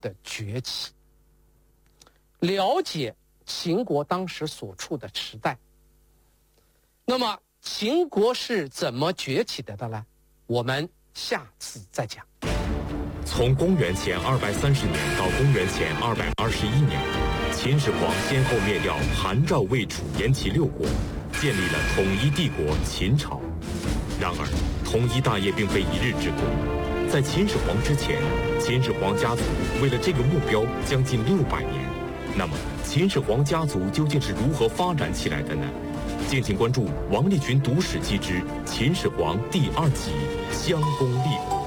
的崛起，了解秦国当时所处的时代。那么秦国是怎么崛起的呢？我们下次再讲。 从公元前230年到公元前221年，秦始皇先后灭掉韩、赵、魏、楚、燕、齐6国，建立了统一帝国秦朝。然而，统一大业并非一日之功。在秦始皇之前，秦始皇家族为了这个目标将近600年。那么，秦始皇家族究竟是如何发展起来的呢？敬请关注王立群读史记之秦始皇第2集《襄公立国》。